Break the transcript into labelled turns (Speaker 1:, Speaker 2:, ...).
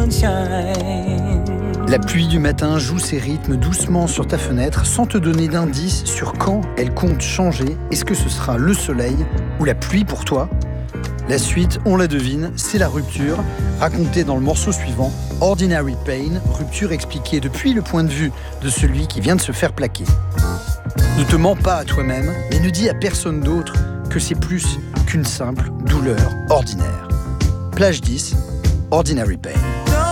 Speaker 1: sunshine.
Speaker 2: La pluie du matin joue ses rythmes doucement sur ta fenêtre sans te donner d'indice sur quand elle compte changer. Est-ce que ce sera le soleil ou la pluie pour toi ? La suite, on la devine, c'est la rupture, racontée dans le morceau suivant, Ordinary Pain, rupture expliquée depuis le point de vue de celui qui vient de se faire plaquer. Ne te mens pas à toi-même, mais ne dis à personne d'autre que c'est plus qu'une simple douleur ordinaire. Plage 10, Ordinary Pain.